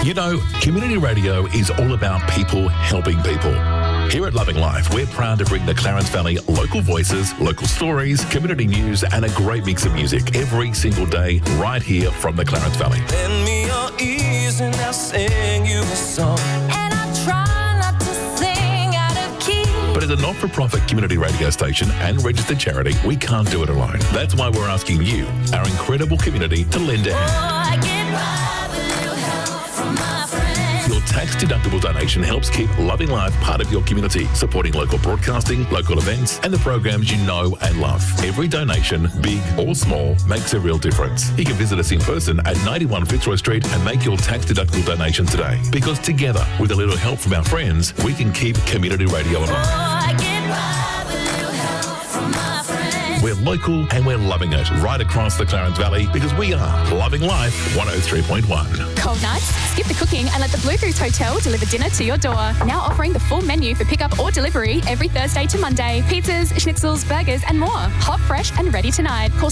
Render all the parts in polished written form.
You know, community radio is all about people helping people. Here at Loving Life, we're proud to bring the Clarence Valley local voices, local stories, community news, and a great mix of music every single day right here from the Clarence Valley. Lend me your ears and I'll sing you a song. And I try not to sing out of key. But as a not-for-profit community radio station and registered charity, we can't do it alone. That's why we're asking you, our incredible community, to lend a hand. Oh, I get by with a little help from my friends. Your tax-deductible donation helps keep Loving Life part of your community, supporting local broadcasting, local events, and the programs you know and love. Every donation, big or small, makes a real difference. You can visit us in person at 91 Fitzroy Street and make your tax-deductible donation today. Because together, with a little help from our friends, we can keep community radio alive. Oh, I get by with a little help from my friends. We're local and we're loving it right across the Clarence Valley because we are Loving Life 103.1. Cold nights? Skip the cooking and let the Blue Goose Hotel deliver dinner to your door. Now offering the full menu for pickup or delivery every Thursday to Monday. Pizzas, schnitzels, burgers and more. Hot, fresh and ready tonight. Call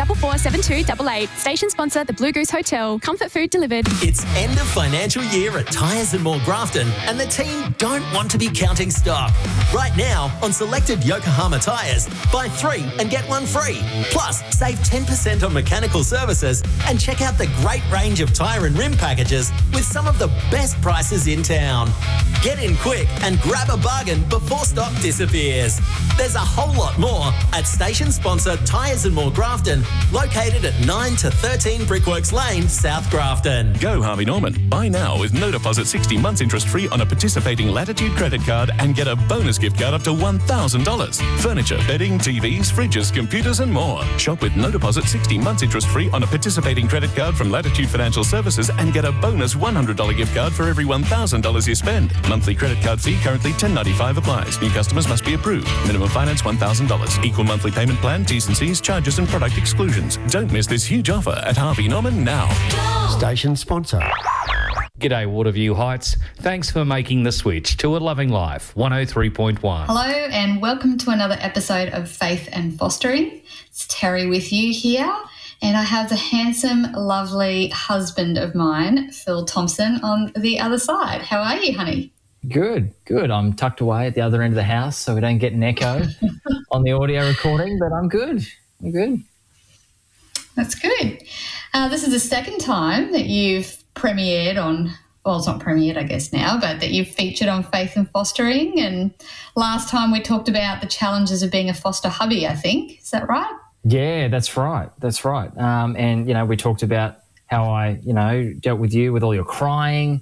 66447288. Station sponsor the Blue Goose Hotel. Comfort food delivered. It's end of financial year at Tyres and More Grafton, and the team don't want to be counting stock. Right now, on selected Yokohama tyres, buy 3 and get 1 free. Plus, save 10% on mechanical services and check out the great range of tyre and rim packages with some of the best prices in town. Get in quick and grab a bargain before stock disappears. There's a whole lot more at station sponsor Tyres and More Grafton, located at 9 to 13 Brickworks Lane, South Grafton. Go Harvey Norman. Buy now with no deposit, 60 months interest free on a participating Latitude credit card and get a bonus gift card up to $1,000. Furniture, bedding, TVs, fridges, computers and more. Shop with no deposit, 60 months interest free on a participating credit card from Latitude Financial Services and get a bonus $100 gift card for every $1,000 you spend. Monthly credit card fee currently $10.95 applies. New customers must be approved. Minimum finance $1,000. Equal monthly payment plan, T's and C's, charges and product exclusions. Don't miss this huge offer at Harvey Norman now. Station sponsor. G'day Waterview Heights. Thanks for making the switch to A Loving Life 103.1. Hello and welcome to another episode of Faith and Fostering. It's Terry with you here, and I have the handsome, lovely husband of mine, Phil Thompson, on the other side. How are you, honey? Good. I'm tucked away at the other end of the house so we don't get an echo on the audio recording, but I'm good. That's good. This is the second time that you've premiered on, well, it's not premiered, I guess, now, but that you've featured on Faith and Fostering. And last time we talked about the challenges of being a foster hubby, I think. Is that right? Yeah, that's right. And, we talked about how I, dealt with you with all your crying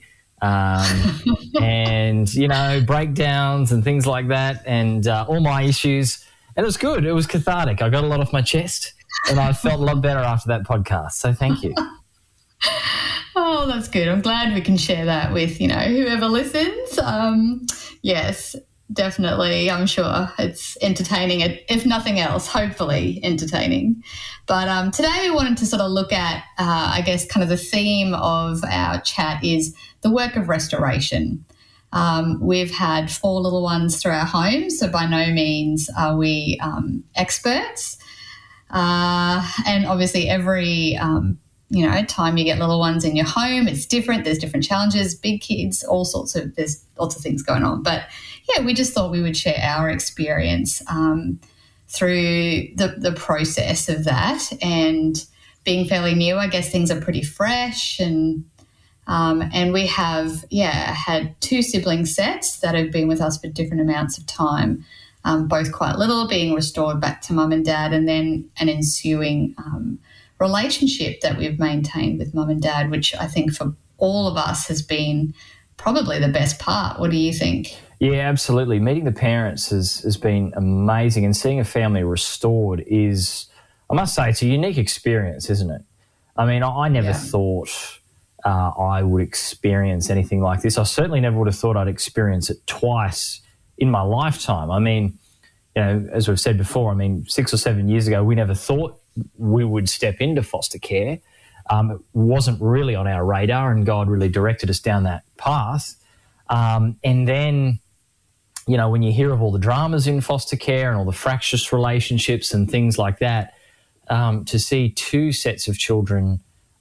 and, breakdowns and things like that and all my issues. And it was good. It was cathartic. I got a lot off my chest and I felt a lot better after that podcast. So thank you. Oh, that's good. I'm glad we can share that with, whoever listens. Yes, definitely. I'm sure it's entertaining, if nothing else, hopefully entertaining. But today we wanted to sort of look at, I guess, kind of the theme of our chat is the work of restoration. We've had 4 little ones through our home, so by no means are we experts. And obviously every time you get little ones in your home, it's different. There's different challenges, big kids, there's lots of things going on. But yeah, we just thought we would share our experience through the process of that. And being fairly new, I guess things are pretty fresh. And we have, had 2 sibling sets that have been with us for different amounts of time, both quite little, being restored back to mum and dad, and then an ensuing relationship that we've maintained with mum and dad, which I think for all of us has been probably the best part. What do you think? Yeah, absolutely. Meeting the parents has been amazing, and seeing a family restored is, I must say, it's a unique experience, isn't it? I mean, I never thought I would experience anything like this. I certainly never would have thought I'd experience it twice in my lifetime. I mean, as we've said before, 6 or 7 years ago, we never thought we would step into foster care. It wasn't really on our radar, and God really directed us down that path. And then, when you hear of all the dramas in foster care and all the fractious relationships and things like that, to see 2 sets of children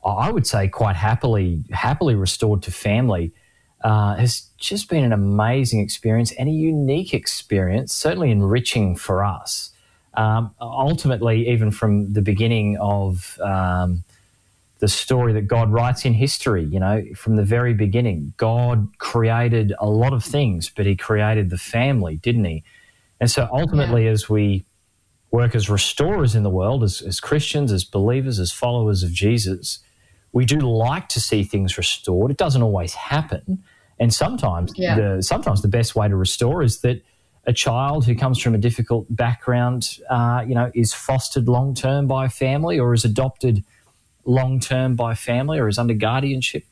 I would say quite happily restored to family, has just been an amazing experience and a unique experience, certainly enriching for us. Ultimately, even from the beginning of the story that God writes in history, from the very beginning, God created a lot of things, but he created the family, didn't he? And so ultimately, as we work as restorers in the world, as Christians, as believers, as followers of Jesus, we do like to see things restored. It doesn't always happen. And sometimes the best way to restore is that a child who comes from a difficult background, is fostered long-term by a family, or is adopted long-term by family, or is under guardianship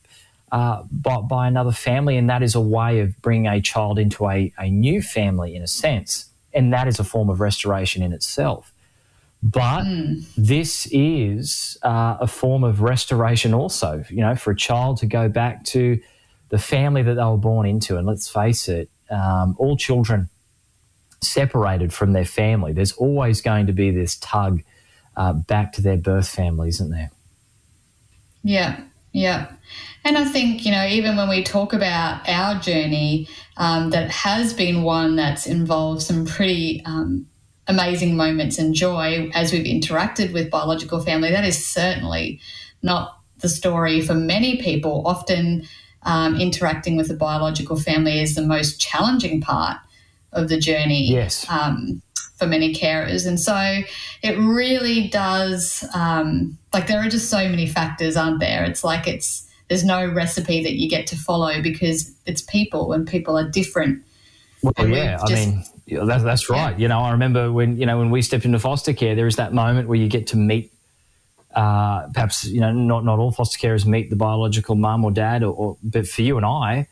by another family. And that is a way of bringing a child into a new family, in a sense. And that is a form of restoration in itself. But this is a form of restoration also, for a child to go back to the family that they were born into. And let's face it, all children separated from their family, there's always going to be this tug back to their birth family, isn't there? Yeah. And I think, even when we talk about our journey, that has been one that's involved some pretty amazing moments and joy as we've interacted with biological family. That is certainly not the story for many people. Often interacting with a biological family is the most challenging part of the journey. Yes. For many carers. And so it really does, there are just so many factors, aren't there? It's like there's no recipe that you get to follow, because it's people, and people are different. Well, that's right. I remember when we stepped into foster care, there is that moment where you get to meet, perhaps, not all foster carers meet the biological mum or dad, but for you and I,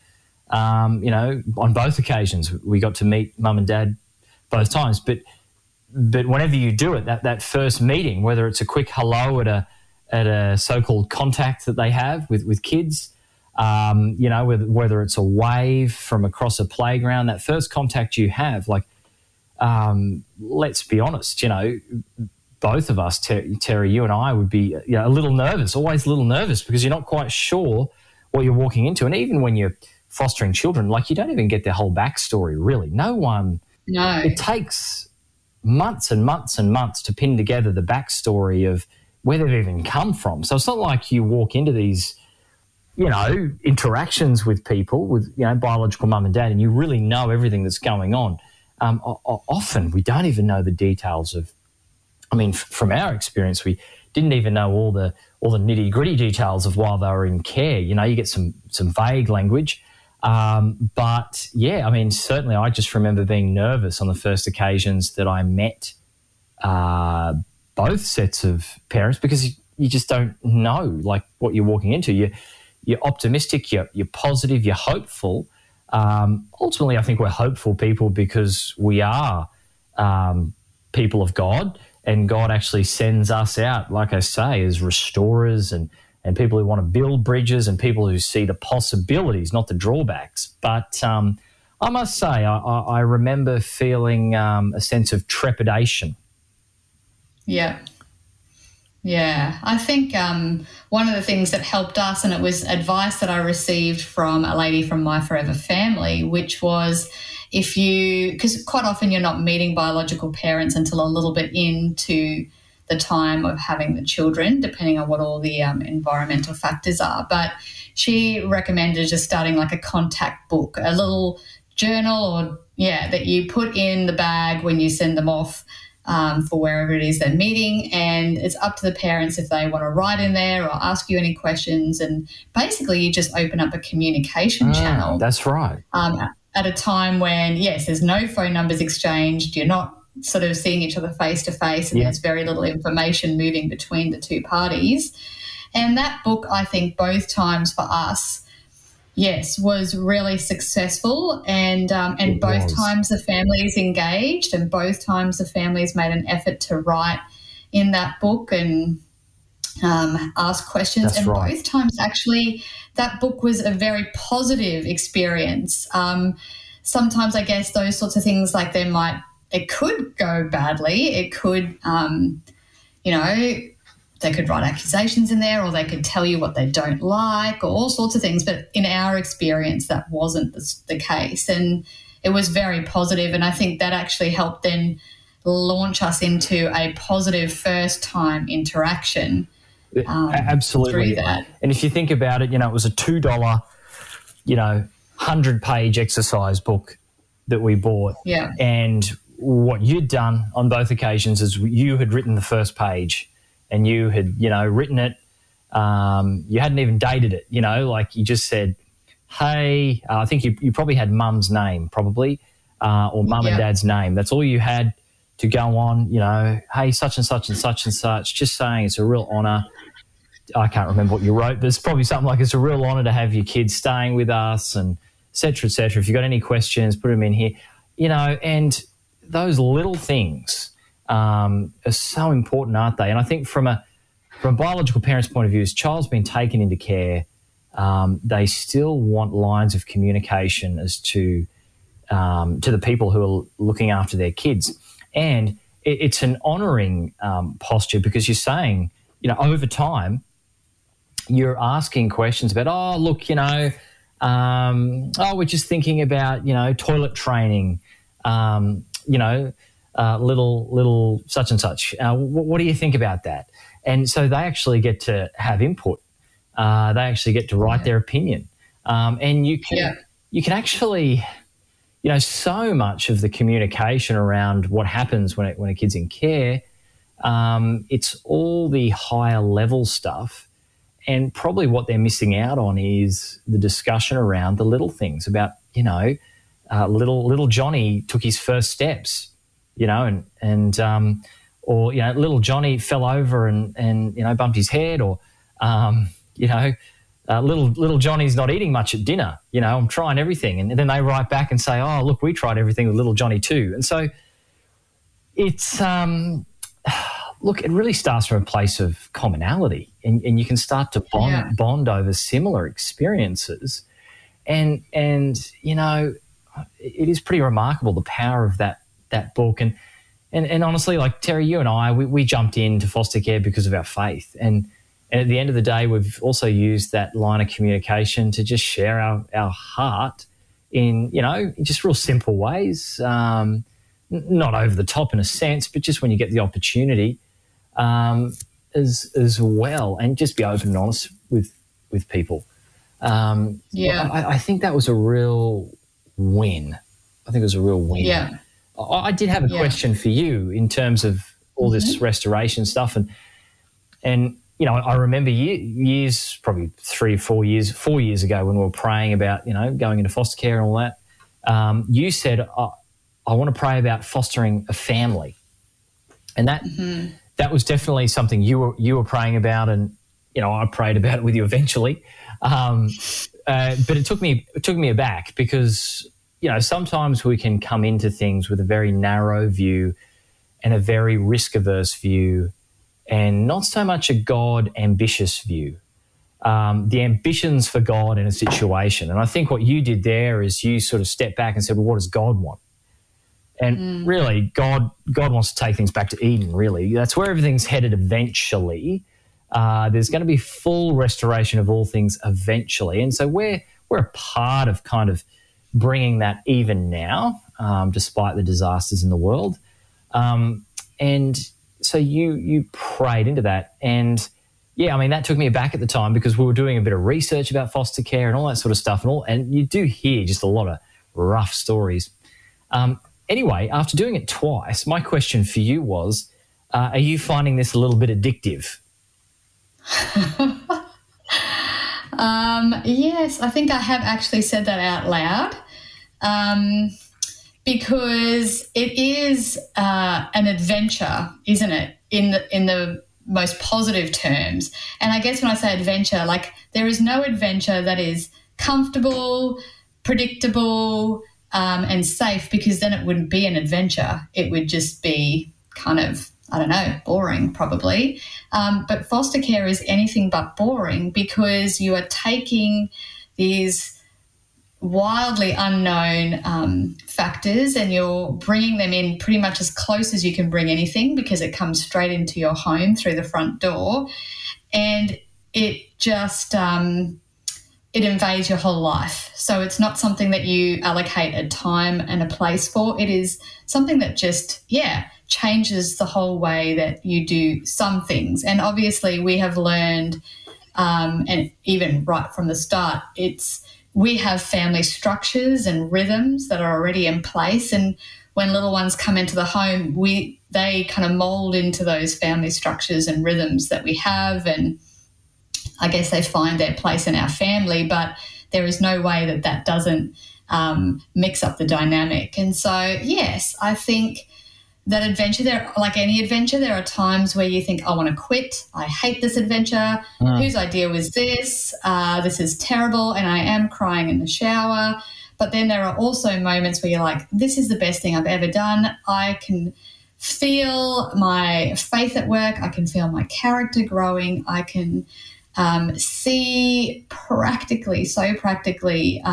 on both occasions, we got to meet mum and dad both times. But whenever you do it, that first meeting, whether it's a quick hello at a so-called contact that they have with kids, whether it's a wave from across a playground, that first contact you have, let's be honest, both of us, Terry, you and I, would be a little nervous, always a little nervous, because you're not quite sure what you're walking into. And even when you're fostering children, you don't even get their whole backstory, really. No. It takes months and months and months to pin together the backstory of where they've even come from. So it's not like you walk into these, interactions with people, with, biological mum and dad, and you really know everything that's going on. Often we don't even know the details of, from our experience, we didn't even know all the nitty-gritty details of while they were in care. You get some vague language. But certainly I just remember being nervous on the first occasions that I met both sets of parents, because you just don't know what you're walking into. You're optimistic, you're positive, you're hopeful. Ultimately, I think we're hopeful people because we are people of God, and God actually sends us out, like I say, as restorers and people who want to build bridges, and people who see the possibilities, not the drawbacks. But I must say, I remember feeling a sense of trepidation. Yeah. I think one of the things that helped us, and it was advice that I received from a lady from My Forever Family, which was, because quite often you're not meeting biological parents until a little bit into the time of having the children, depending on what all the environmental factors are. But she recommended just starting a contact book, a little journal that you put in the bag when you send them off for wherever it is they're meeting. And it's up to the parents if they want to write in there or ask you any questions. And basically you just open up a communication channel. That's right. At a time when, yes, there's no phone numbers exchanged, you're not sort of seeing each other face to face, and there's very little information moving between the two parties. And that book, I think, both times for us, was really successful, and both times the families engaged, and both times the families made an effort to write in that book and ask questions. That's and right. Both times, actually, that book was a very positive experience. Sometimes I guess those sorts of things, it could go badly. It could, they could write accusations in there, or they could tell you what they don't like, or all sorts of things. But in our experience, that wasn't the case. And it was very positive. And I think that actually helped then launch us into a positive first-time interaction. Absolutely. Through that. And if you think about it, it was a $2, 100-page exercise book that we bought. Yeah. And what you'd done on both occasions is you had written the first page, and you had, written it. You hadn't even dated it, like you just said, hey, I think you probably had mum's name probably, or mum and dad's name. That's all you had to go on, hey, such and such and such and such, just saying it's a real honour. I can't remember what you wrote, but it's probably something like it's a real honour to have your kids staying with us, and et cetera, et cetera. If you've got any questions, put them in here, and those little things are so important, aren't they? And I think from a biological parent's point of view, as child's been taken into care, they still want lines of communication as to the people who are looking after their kids. And it's an honouring posture, because you're saying, over time, you're asking questions about, we're just thinking about, toilet training, little such and such. What do you think about that? And so they actually get to have input. They actually get to write their opinion. And you can actually, so much of the communication around what happens when a kid's in care, it's all the higher level stuff. And probably what they're missing out on is the discussion around the little things about, little Johnny took his first steps, or little Johnny fell over and bumped his head, or, little Johnny's not eating much at dinner. I'm trying everything. And then they write back and say, oh, look, we tried everything with little Johnny too. And so it's, look, it really starts from a place of commonality, and you can start to bond over similar experiences. And it is pretty remarkable, the power of that book. And honestly, like Terry, you and I, we jumped into foster care because of our faith. And at the end of the day, we've also used that line of communication to just share our heart in, just real simple ways, not over the top in a sense, but just when you get the opportunity as well, and just be open and honest with people. I think that was a real win. Yeah. I did have a question for you in terms of all this restoration stuff. And I remember years, probably 4 years ago, when we were praying about, going into foster care and all that, you said, I want to pray about fostering a family. And that was definitely something you were praying about, and, I prayed about it with you eventually. But it took me aback, because, sometimes we can come into things with a very narrow view and a very risk-averse view, and not so much a God-ambitious view. The ambitions for God in a situation. And I think what you did there is you sort of stepped back and said, well, what does God want? And really, God wants to take things back to Eden, really. That's where everything's headed eventually. There's going to be full restoration of all things eventually. And so we're a part of kind of bringing that even now, despite the disasters in the world. And so you prayed into that. And, that took me aback at the time, because we were doing a bit of research about foster care and all that sort of stuff. And you do hear just a lot of rough stories. Anyway, after doing it twice, my question for you was, are you finding this a little bit addictive? Yes, I think I have actually said that out loud, because it is an adventure, isn't it, in the most positive terms. And I guess when I say adventure, like, there is no adventure that is comfortable, predictable, and safe, because then it wouldn't be an adventure. It would just be kind of, I don't know, boring probably. But foster care is anything but boring, because you are taking these wildly unknown factors, and you're bringing them in pretty much as close as you can bring anything, because it comes straight into your home through the front door, and it just it invades your whole life. So it's not something that you allocate a time and a place for. It is something that just, changes the whole way that you do some things. And obviously we have learned, and even right from the start, we have family structures and rhythms that are already in place, and when little ones come into the home, they kind of mold into those family structures and rhythms that we have, and I guess they find their place in our family, but there is no way that doesn't mix up the dynamic. And so, yes, I think that adventure, like any adventure, there are times where you think, I want to quit. I hate this adventure. Whose idea was this? This is terrible, and I am crying in the shower. But then there are also moments where you're like, this is the best thing I've ever done. I can feel my faith at work. I can feel my character growing. I can see so practically,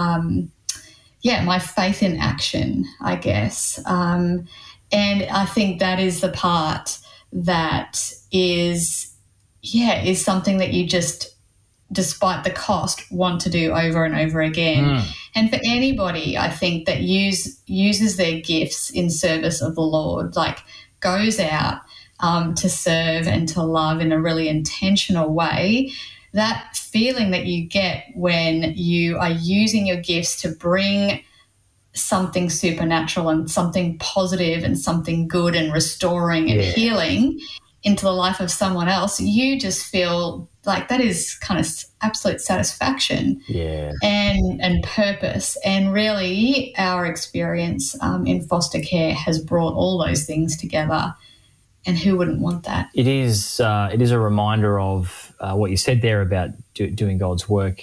my faith in action, I guess. And I think that is the part that is something that you just, despite the cost, want to do over and over again. And for anybody, I think, that uses their gifts in service of the Lord, like goes out to serve and to love in a really intentional way, that feeling that you get when you are using your gifts to bring something supernatural and something positive and something good and restoring and healing into the life of someone else, you just feel like that is kind of absolute satisfaction and purpose. And really our experience in foster care has brought all those things together, and who wouldn't want that? It is a reminder of what you said there about doing God's work.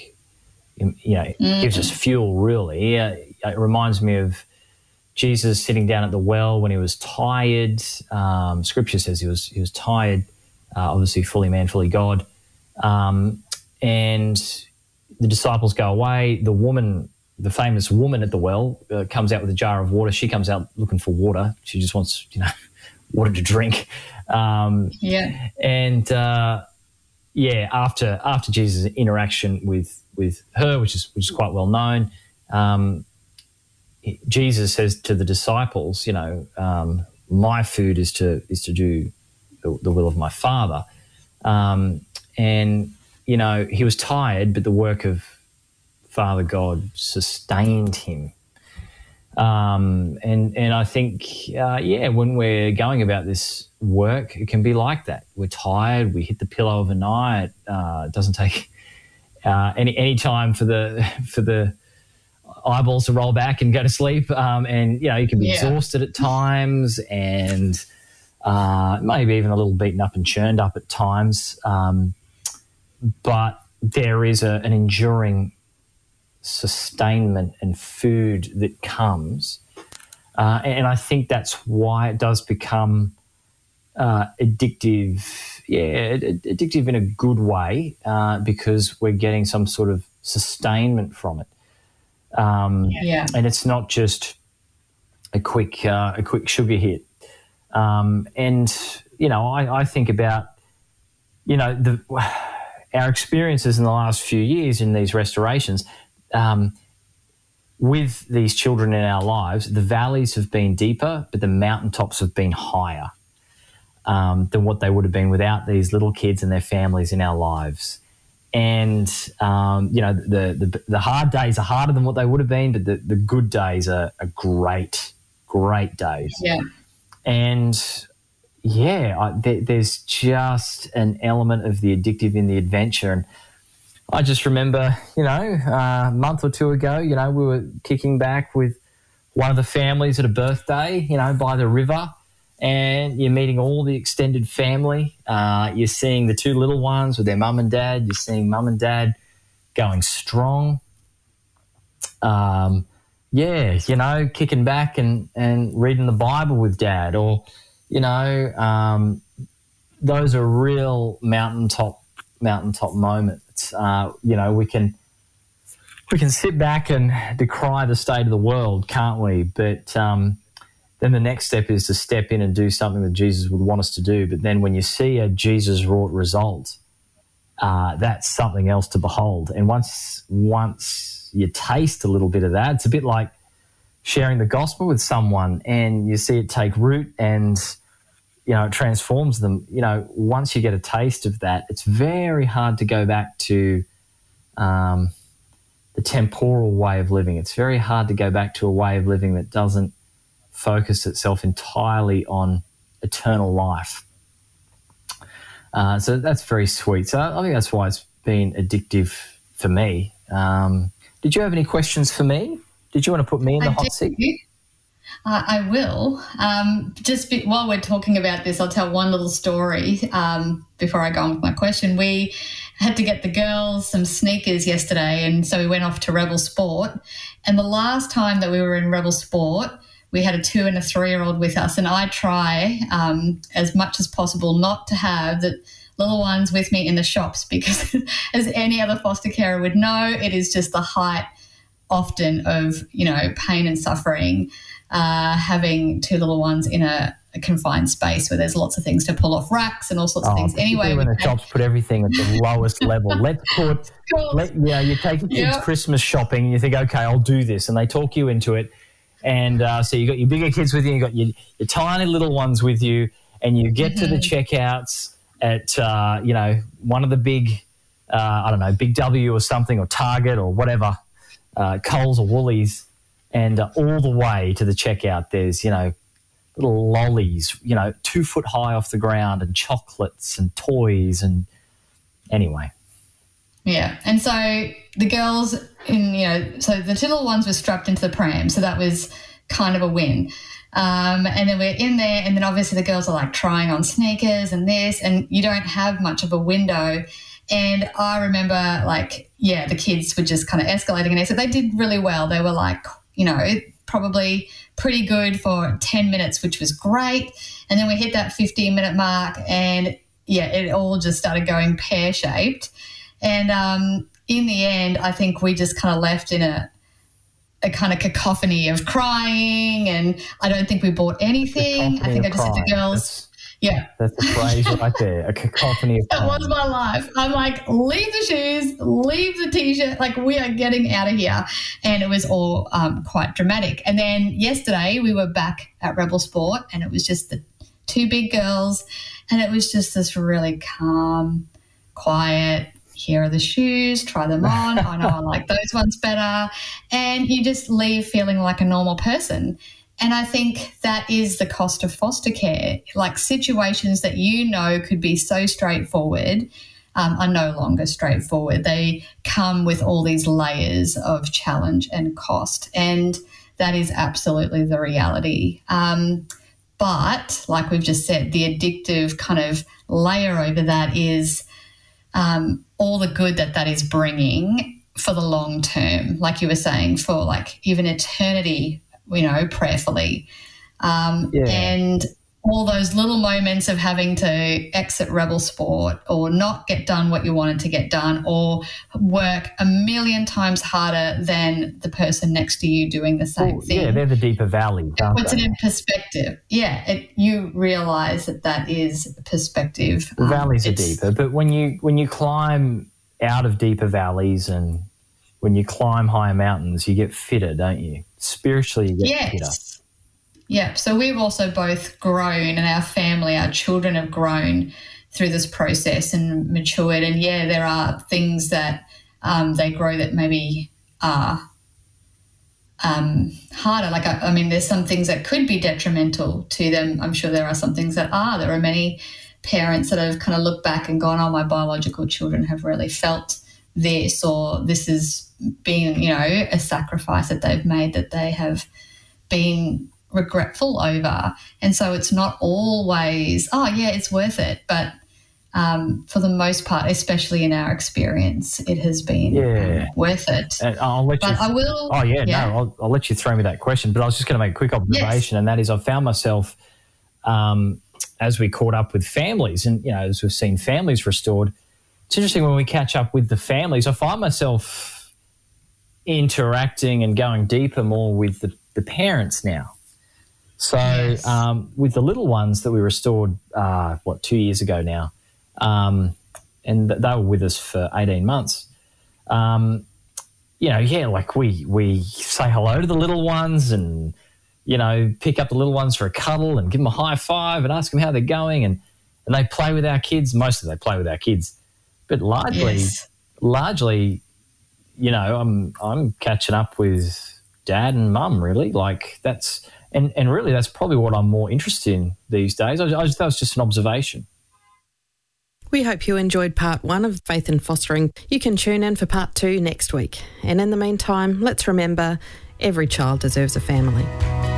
Gives us fuel, really. It reminds me of Jesus sitting down at the well when he was tired. Scripture says he was tired, obviously fully man, fully God. And the disciples go away. The famous woman at the well, comes out with a jar of water. She comes out looking for water. She just wants, water to drink. And after Jesus' interaction with her, which is quite well known, Jesus says to the disciples, my food is to do the will of my Father. He was tired, but the work of Father God sustained him. And I think, when we're going about this work, it can be like that. We're tired, we hit the pillow overnight. It doesn't take any time for the eyeballs to roll back and go to sleep. You can be exhausted at times, and maybe even a little beaten up and churned up at times. But there is an enduring sustainment and food that comes. And I think that's why it does become addictive. Addictive in a good way, because we're getting some sort of sustainment from it. And it's not just a quick sugar hit. I think about, our experiences in the last few years in these restorations, with these children in our lives, the valleys have been deeper, but the mountaintops have been higher than what they would have been without these little kids and their families in our lives. And, the hard days are harder than what they would have been, but the good days are great, great days. Yeah. And, there's just an element of the addictive in the adventure. And I just remember, a month or two ago, we were kicking back with one of the families at a birthday, by the river, and you're meeting all the extended family. You're seeing the two little ones with their mum and dad. You're seeing mum and dad going strong. Kicking back and reading the Bible with dad, or, those are real mountaintop moments. We can we can sit back and decry the state of the world, can't we? But then the next step is to step in and do something that Jesus would want us to do. But then when you see a Jesus-wrought result, that's something else to behold. And once you taste a little bit of that, it's a bit like sharing the gospel with someone and you see it take root and, it transforms them. Once you get a taste of that, it's very hard to go back to the temporal way of living. It's very hard to go back to a way of living that doesn't focus itself entirely on eternal life. So that's very sweet. So I think that's why it's been addictive for me. Did you have any questions for me? Did you want to put me in the hot seat? I will. While we're talking about this, I'll tell one little story before I go on with my question. We had to get the girls some sneakers yesterday, and so we went off to Rebel Sport. And the last time that we were in Rebel Sport, we had a 2 and a 3-year-old with us, and I try as much as possible not to have the little ones with me in the shops because, as any other foster carer would know, it is just the height often of, pain and suffering, having 2 little ones in a confined space where there's lots of things to pull off racks and all sorts of things. Anyway, when the shops put everything at the lowest level, you take your kids Christmas shopping and you think, okay, I'll do this, and they talk you into it. And so you got your bigger kids with you, you got your tiny little ones with you, and you get to the checkouts at one of the big, Big W or something, or Target or whatever, Coles or Woolies, and all the way to the checkout there's little lollies 2 foot high off the ground, and chocolates and toys, and anyway. Yeah, and so the girls so the 2 little ones were strapped into the pram, so that was kind of a win. And then we're in there, and then obviously the girls are like trying on sneakers and this, and you don't have much of a window. And I remember the kids were just kind of escalating, and so they did really well. They were probably pretty good for 10 minutes, which was great. And then we hit that 15-minute mark, and it all just started going pear-shaped. And in the end, I think we just kind of left in a kind of cacophony of crying, and I don't think we bought anything. I think I just said to the girls, That's the phrase right there, a cacophony of crying. That was my life. I'm like, leave the shoes, leave the T-shirt, we are getting out of here. And it was all quite dramatic. And then yesterday we were back at Rebel Sport, and it was just the 2 big girls, and it was just this really calm, quiet, here are the shoes, try them on. I know I like those ones better. And you just leave feeling like a normal person. And I think that is the cost of foster care. Situations that could be so straightforward are no longer straightforward. They come with all these layers of challenge and cost. And that is absolutely the reality. But like we've just said, the addictive kind of layer over that is all the good that is bringing for the long term, like you were saying, for even eternity, prayerfully. And all those little moments of having to exit Rebel Sport or not get done what you wanted to get done, or work a million times harder than the person next to you doing the same thing. Yeah, they're the deeper valleys. Puts it in perspective. Yeah, you realise that is perspective. The valleys are deeper, but when you climb out of deeper valleys and when you climb higher mountains, you get fitter, don't you? Spiritually, you get fitter. Yeah, so we've also both grown, and our family, our children have grown through this process and matured. And, there are things that they grow that maybe are harder. There's some things that could be detrimental to them. I'm sure there are some things that are. There are many parents that have kind of looked back and gone, oh, my biological children have really felt this, or this has been, a sacrifice that they've made that they have been regretful over. And so it's not always, it's worth it. But for the most part, especially in our experience, it has been worth it. I'll let you. I'll let you throw me that question. But I was just going to make a quick observation, and that is, I found myself as we caught up with families, and as we've seen families restored. It's interesting when we catch up with the families. I find myself interacting and going deeper more with the parents now. So with the little ones that we restored, 2 years ago now, and they were with us for 18 months, like we say hello to the little ones and, pick up the little ones for a cuddle and give them a high five and ask them how they're going. And they play with our kids. Mostly they play with our kids. But largely, I'm catching up with dad and mum, really. Like that's and really that's probably what I'm more interested in these days. That was just an observation. We hope you enjoyed part 1 of Faith in Fostering. You can tune in for part 2 next week. And in the meantime, let's remember every child deserves a family.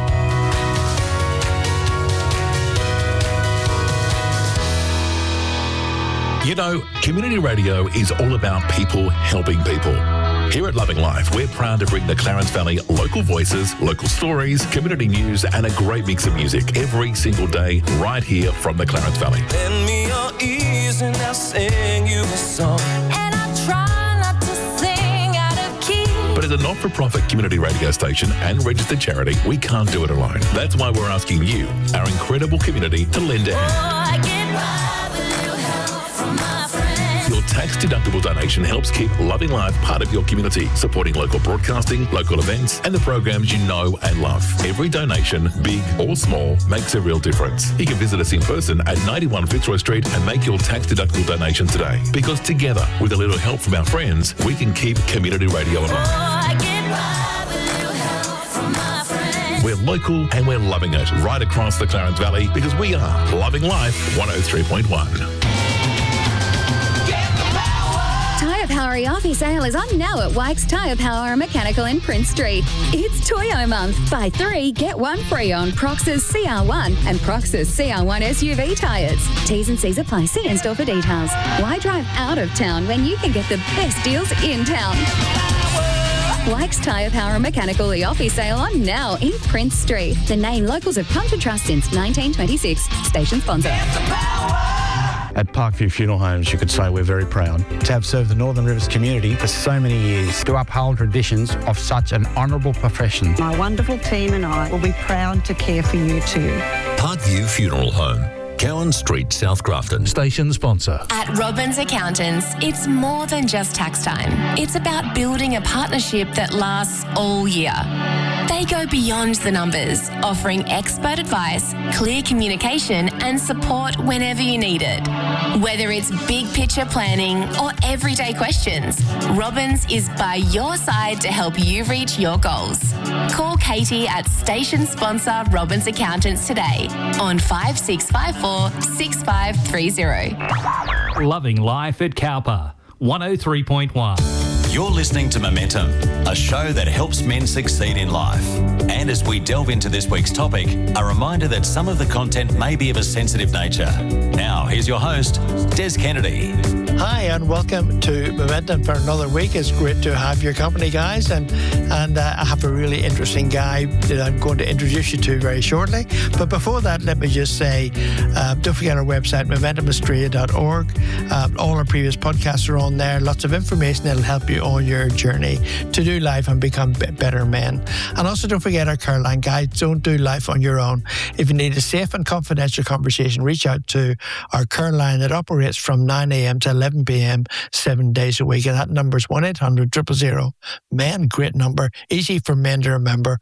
Community radio is all about people helping people. Here at Loving Life, we're proud to bring the Clarence Valley local voices, local stories, community news, and a great mix of music every single day right here from the Clarence Valley. Lend me your ears and I'll sing you a song. And I try not to sing out of key. But as a not-for-profit community radio station and registered charity, we can't do it alone. That's why we're asking you, our incredible community, to lend a hand. I get by with a little help from my friends. Your tax-deductible donation helps keep Loving Life part of your community, supporting local broadcasting, local events, and the programs you know and love. Every donation, big or small, makes a real difference. You can visit us in person at 91 Fitzroy Street and make your tax-deductible donation today. Because together, with a little help from our friends, we can keep community radio alive. I get by with a little help from my friends. We're local and we're loving it right across the Clarence Valley because we are Loving Life 103.1. Tyre Power Yaffie sale is on now at Wykes Tyre Power Mechanical in Prince Street. It's Toyo month. Buy 3, get 1 free on Prox's CR1 and Prox's CR1 SUV tyres. T's and C's apply. See in-store for details. Why drive out of town when you can get the best deals in town? Wykes Tyre Power Mechanical Yaffie sale on now in Prince Street. The name locals have come to trust since 1926. Station sponsor. At Parkview Funeral Homes, you could say we're very proud to have served the Northern Rivers community for so many years. To uphold traditions of such an honourable profession. My wonderful team and I will be proud to care for you too. Parkview Funeral Home, Cowan Street, South Grafton. Station sponsor. At Robbins Accountants, it's more than just tax time. It's about building a partnership that lasts all year. They go beyond the numbers, offering expert advice, clear communication, and support whenever you need it. Whether it's big picture planning or everyday questions, Robbins is by your side to help you reach your goals. Call Katie at station sponsor Robbins Accountants today on 5654 6530. Loving Life at Cowper, 103.1. You're listening to Momentum, a show that helps men succeed in life. And as we delve into this week's topic, a reminder that some of the content may be of a sensitive nature. Now, here's your host, Des Kennedy. Hi, and welcome to Momentum for another week. It's great to have your company, guys. And I have a really interesting guy that I'm going to introduce you to very shortly. But before that, let me just say, don't forget our website, momentumaustralia.org. All our previous podcasts are on there. Lots of information that'll help you on your journey to do life and become better men. And also don't forget our care line, guys. Don't do life on your own. If you need a safe and confidential conversation, reach out to our care line that operates from 9 a.m. to 11 p.m. 7 days a week. And that number is 1-800-000-MEN. Great number. Easy for men to remember.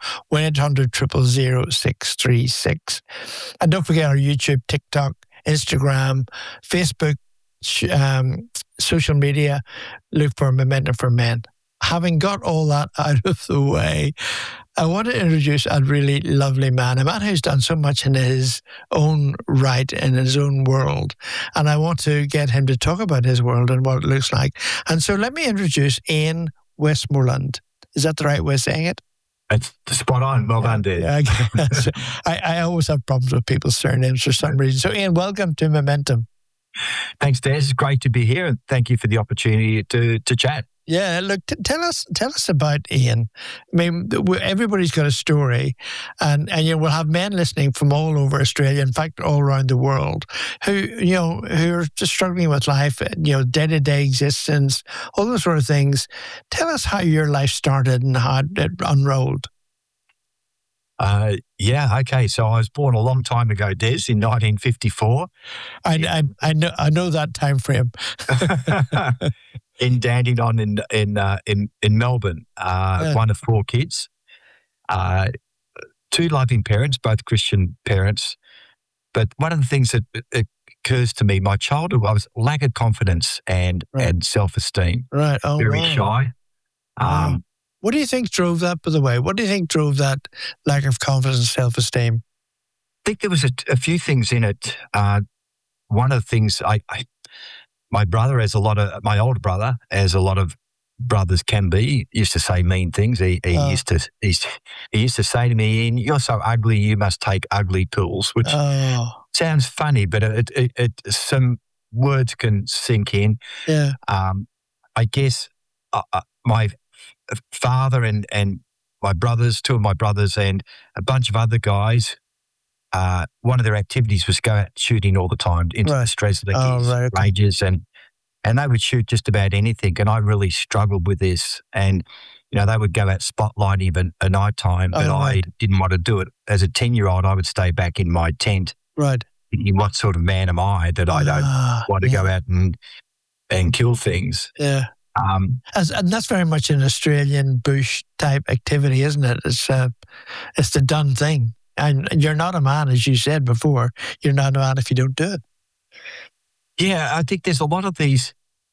1-800-000-636. And don't forget our YouTube, TikTok, Instagram, Facebook, social media. Look for Momentum for Men. Having got all that out of the way, I want to introduce a really lovely man, a man who's done so much in his own right, in his own world. And I want to get him to talk about his world and what it looks like. And so let me introduce Ian Westmoreland. Is that the right way of saying it? It's spot on. Well done, Dave. Yeah, I always have problems with people's surnames for some reason. So Ian, welcome to Momentum. Thanks, Des. It's great to be here, and thank you for the opportunity to chat. Yeah, look, tell us about Ian. I mean, everybody's got a story, and we'll have men listening from all over Australia, in fact, all around the world, who are just struggling with life, day-to-day existence, all those sort of things. Tell us how your life started and how it unrolled. Okay. So I was born a long time ago, Des, in 1954. I know that time frame. In Dandenong in Melbourne, one of 4 kids, 2 loving parents, both Christian parents. But one of the things that occurs to me, my childhood was lack of confidence and self-esteem. Right. Oh, very wow. shy. What do you think drove that, by the way? What do you think drove that lack of confidence and self-esteem? I think there was a few things in it. One of the things my older brother, as a lot of brothers can be, used to say mean things. He used to say to me, "Ian, you're so ugly, you must take ugly pills," which sounds funny, but it some words can sink in. Yeah. I guess my father and my brothers, 2 of my brothers, and a bunch of other guys. One of their activities was go out shooting all the time into the Strzelecki ranges, and they would shoot just about anything. And I really struggled with this. And they would go out spotlighting even at night time, but I didn't want to do it. As a 10-year-old, I would stay back in my tent. Right. Thinking, what sort of man am I that I don't want to go out and kill things? Yeah. And that's very much an Australian bush type activity, isn't it? It's the done thing. And you're not a man, as you said before. You're not a man if you don't do it. Yeah, I think there's a lot of these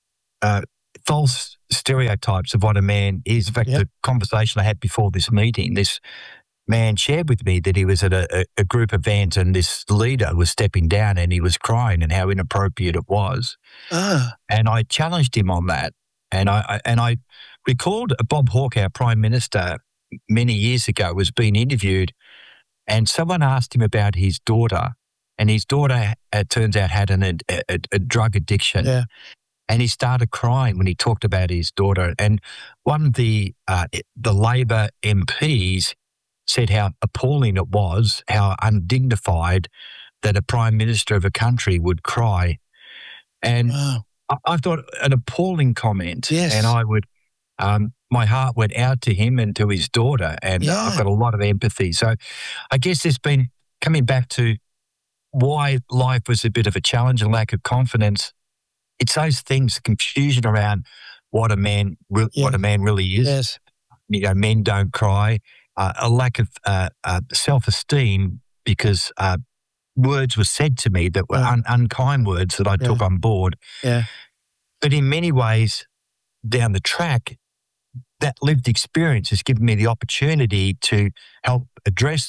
false stereotypes of what a man is. In fact, the conversation I had before this meeting, this man shared with me that he was at a group event and this leader was stepping down and he was crying and how inappropriate it was. And I challenged him on that. And I recalled Bob Hawke, our Prime Minister, many years ago, was being interviewed, and someone asked him about his daughter, and his daughter, it turns out, had a drug addiction. Yeah. And he started crying when he talked about his daughter. And one of the Labor MPs said how appalling it was, how undignified that a Prime Minister of a country would cry. And I thought an appalling comment. Yes. And I would, my heart went out to him and to his daughter, and I've got a lot of empathy. So I guess there's been, coming back to why life was a bit of a challenge and lack of confidence, it's those things, confusion around what a man really is. Yes. Men don't cry, a lack of self-esteem because words were said to me that were unkind words that I took on board. Yeah. But in many ways, down the track, that lived experience has given me the opportunity to help address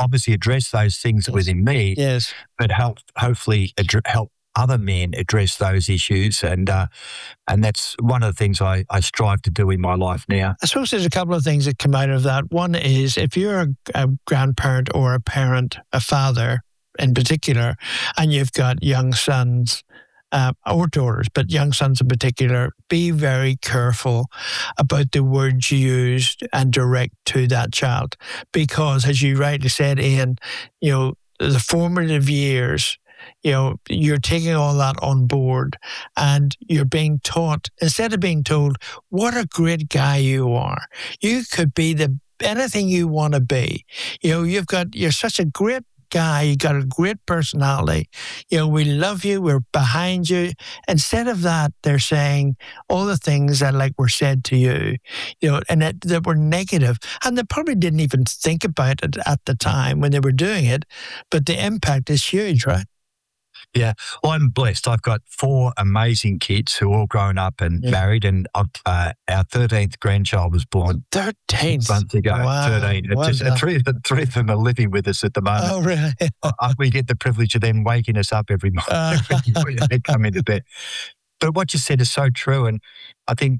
those things within me. Yes. But hopefully help other men address those issues, and that's one of the things I strive to do in my life now. I suppose there's a couple of things that come out of that. One is if you're a grandparent or a parent, a father in particular, and you've got young sons or daughters, but young sons in particular, be very careful about the words you use and direct to that child. Because, as you rightly said, Ian, the formative years, you're taking all that on board and you're being taught, instead of being told, what a great guy you are. You could be anything you want to be. You're such a great guy, you got a great personality, we love you, we're behind you. Instead of that, they're saying all the things that were said to you, and that were negative. And they probably didn't even think about it at the time when they were doing it, but the impact is huge, right? Yeah, well, I'm blessed. I've got 4 amazing kids who are all grown up and married, and our 13th grandchild was born 13 months ago. Wow. 13. Three of them are living with us at the moment. Oh, really? We get the privilege of them waking us up every morning when they come into bed. But what you said is so true, and I think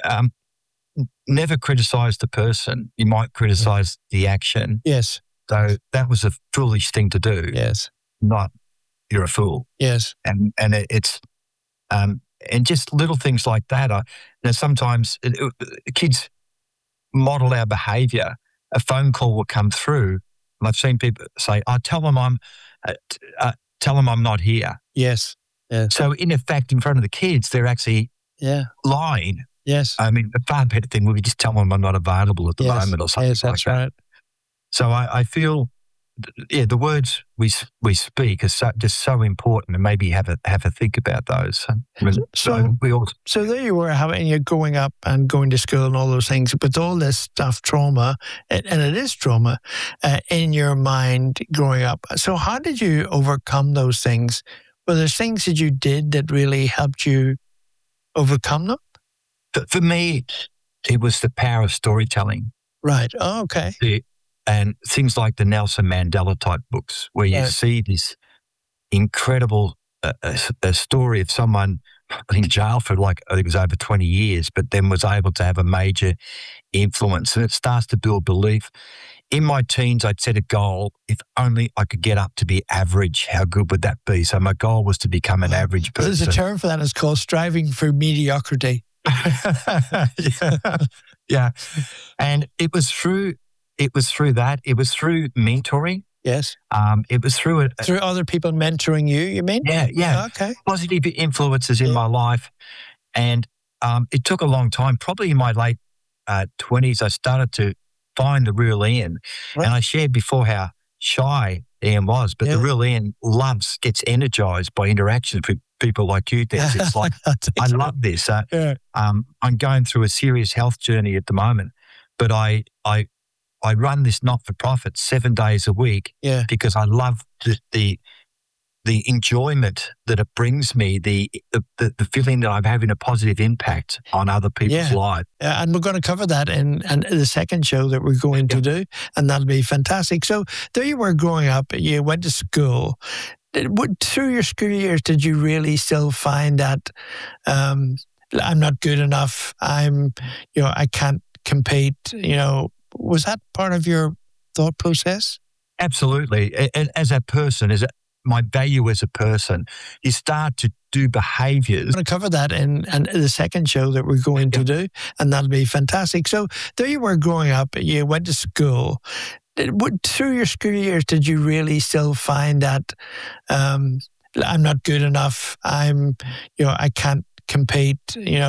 never criticise the person. You might criticise the action. Yes. So that was a foolish thing to do. Yes. Not you're a fool. Yes. And it's And just little things like that. Sometimes kids model our behaviour. A phone call will come through, and I've seen people say, tell them I'm not here. Yes. Yes. So in effect, in front of the kids, they're actually lying. Yes. I mean, a far better thing would be just tell them I'm not available at the moment or something like that. Right. So I feel, the words we speak are just so important, and maybe have a think about those. So there you were, you're growing up and going to school and all those things, but all this stuff, trauma, and it is trauma in your mind growing up. So how did you overcome those things? Were there things that you did that really helped you overcome them? For me, it was the power of storytelling. Right. Oh, okay. And things like the Nelson Mandela type books, where you see this incredible a story of someone in jail for I think it was over 20 years, but then was able to have a major influence, and it starts to build belief. In my teens, I'd set a goal. If only I could get up to be average, how good would that be? So my goal was to become an average person. There's a term for that. It's called striving for mediocrity. Yeah. And it was through that. It was through mentoring. Yes. It was through other people mentoring you, you mean? Yeah. Okay. Positive influences in my life. And it took a long time. Probably in my late 20s, I started to find the real Ian. Right. And I shared before how shy Ian was, but the real Ian gets energized by interactions with people like you, Des. It's like, I love this. I'm going through a serious health journey at the moment, but I run this not-for-profit 7 days a week because I love the enjoyment that it brings me, the feeling that I'm having a positive impact on other people's lives. Yeah, and we're going to cover that in the second show that we're going to do, and that'll be fantastic. So there you were growing up, you went to school. Through your school years, did you really still find that I'm not good enough, I can't compete, was that part of your thought process? Absolutely. As a person, my value as a person, you start to do behaviours. We're going to cover that in the second show that we're going to do, and that'll be fantastic. So there you were growing up, you went to school. Through your school years, did you really still find that I'm not good enough, I can't compete,